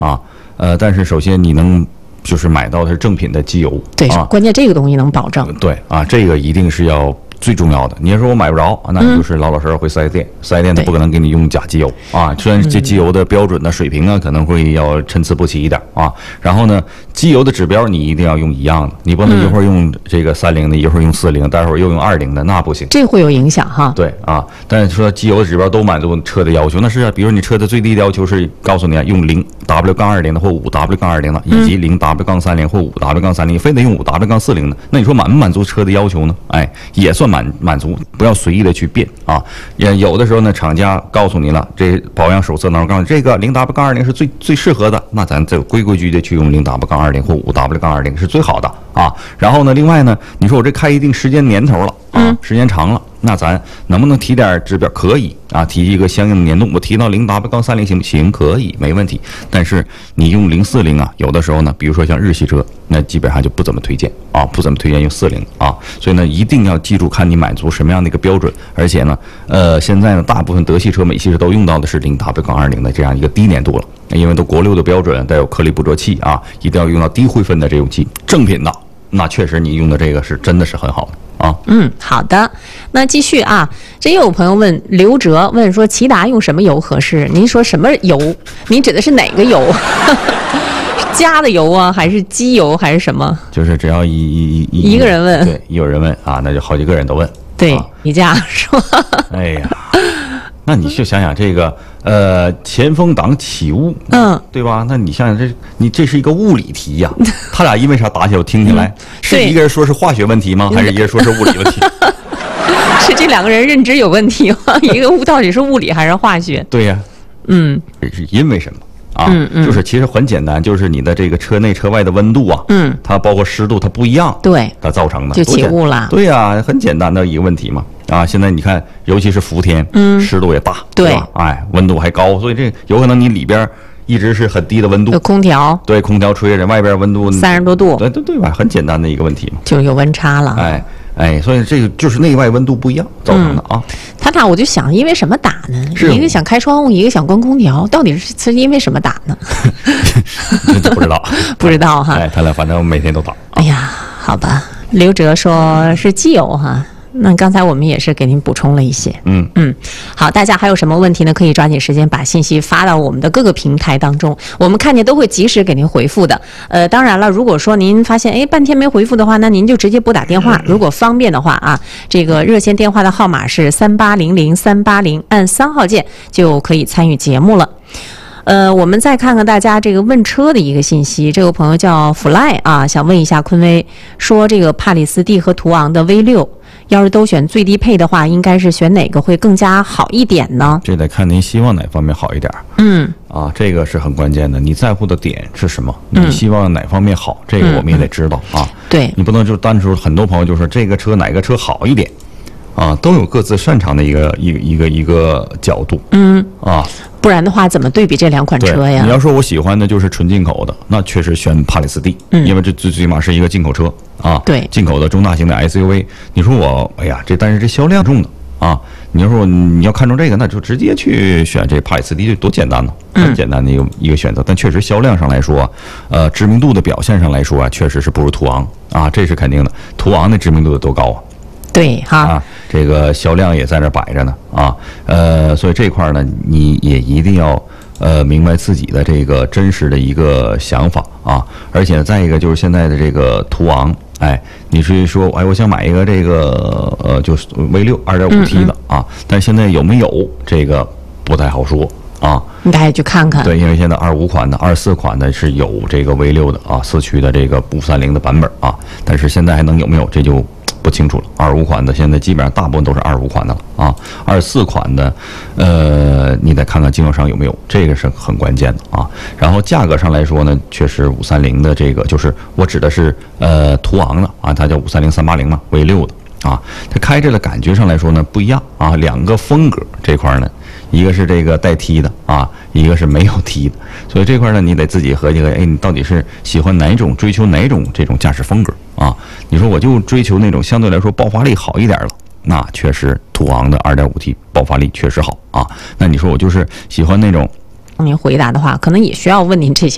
啊。但是首先你能就是买到的是正品的机油， 对，关键这个东西能保证。 对啊，这个一定是要最重要的。你要说我买不着，那你就是老老实实回4S店，4S店它不可能给你用假机油啊。虽然这机油的标准的水平啊可能会要参差不齐一点啊。然后呢，机油的指标你一定要用一样的，你不能一会儿用这个30的，一会儿用40，待会儿又用20的，那不行。 这会有影响哈。 对啊，但是说机油的指标都满足车的要求，那是啊，比如你车的最低的要求是告诉你啊，用0W-20的或5W-20的，以及0W-30或5W-30，你非得用5W-40的，那你说满不满足车的要求呢？哎，也算满足，不要随意的去变啊。也有的时候呢，厂家告诉你了，这保养手册当中告诉你这个0W-20是最适合的，那咱这规矩的去用0W-20或5W-20是最好的啊。然后呢，另外呢，你说我这开一定时间年头了啊，时间长了，那咱能不能提点指标？可以啊，提一个相应的年度，我提到0W-30行不行？可以，没问题。但是你用040啊，有的时候呢，比如说像日系车，那基本上就不怎么推荐啊，不怎么推荐用40啊。所以呢，一定要记住，看你满足什么样的一个标准。而且呢，现在呢，大部分德系车、美系车都用到的是0W-20的这样一个低年度了，因为都国6的标准，带有颗粒捕捉器啊，一定要用到低灰分的这种漆，正品的。那确实你用的这个是真的是很好的啊。 好的，那继续啊，这又有朋友问刘哲问说，骐达用什么油合适？您说什么油？您指的是哪个油？加的油啊，还是机油，还是什么？ 就是只要一个人问， 对，有人问啊，那就好几个人都问。 对，你这样说。 哎呀，那你就想想这个前风挡起雾，对吧？那你想想这是一个物理题呀，他俩因为啥打起来？我听起来是一个人说是化学问题吗？还是一个人说是物理问题？ 是这两个人认知有问题吗？一个到底是物理还是化学？ 对呀，是因为什么？就是其实很简单，就是你的这个车内车外的温度啊，它包括湿度它不一样， 对， 它造成的就起雾了。 对呀，很简单的一个问题嘛。啊，现在你看，尤其是伏天，湿度也大， 对吧？哎，温度还高，所以这有可能你里边一直是很低的温度， 有空调， 对，空调吹着，外边温度 30多度， 对吧？很简单的一个问题嘛， 就有温差了。 所以这个就是内外温度不一样造成的啊。 他俩我就想，因为什么打呢？一个想开窗户，一个想关空调，到底是因为什么打呢？ 不知道， 不知道哈。 他俩反正每天都打。 哎呀，好吧，刘哲说是机油哈。那刚才我们也是给您补充了一些，好，大家还有什么问题呢？可以抓紧时间把信息发到我们的各个平台当中，我们看见都会及时给您回复的。当然了，如果说您发现半天没回复的话，那您就直接拨打电话，如果方便的话啊，这个热线电话的号码是3800-380，按3号键就可以参与节目了。我们再看看大家这个问车的一个信息，这位朋友叫 Fly 啊，想问一下坤威，说这个帕里斯蒂和途昂的 V6。要是都选最低配的话，应该是选哪个会更加好一点呢？ 这得看您希望哪方面好一点。这个是很关键的。你在乎的点是什么？你希望哪方面好？这个我们也得知道啊。 对， 你不能就单说很多朋友就说这个车哪个车好一点啊，都有各自擅长的一个角度。 不然的话怎么对比这两款车呀？ 你要说我喜欢的就是纯进口的，那确实选帕里斯蒂，因为这最起码是一个进口车啊， 对， 进口的中大型的 SUV。你说我，但是这销量重的啊，你要说你要看中这个，那就直接去选这帕里斯蒂，就多简单呢，很简单的一个选择。但确实销量上来说，知名度的表现上来说啊，确实是不如途昂啊，这是肯定的。途昂的知名度有多高啊？ 对哈， 这个销量也在这摆着呢啊，所以这块呢，你也一定要明白自己的这个真实的一个想法啊，而且再一个就是现在的这个途昂，你是说我想买一个这个就是 V6 2.5T 的啊，但是现在有没有这个不太好说啊， 你大家去看看。 对，因为现在25款的、24款的是有这个 V6 的啊，4驱的这个530的版本啊，但是现在还能有没有这就不清楚了。25款的现在基本上大部分都是25款的了啊，24款的，你得看看经销商有没有，这个是很关键的啊。然后价格上来说呢，确实530的这个就是我指的是途昂的啊，它叫530 380嘛，V6 的啊，它开着的感觉上来说呢不一样啊，两个风格这块呢。一个是这个带 T 的啊，一个是没有 T 的，所以这块呢，你得自己合计合计，你到底是喜欢哪种，追求哪种这种驾驶风格啊？你说我就追求那种相对来说爆发力好一点了，那确实途昂的 2.5T 爆发力确实好啊。那你说我就是喜欢那种， 您回答的话，可能也需要问您这些。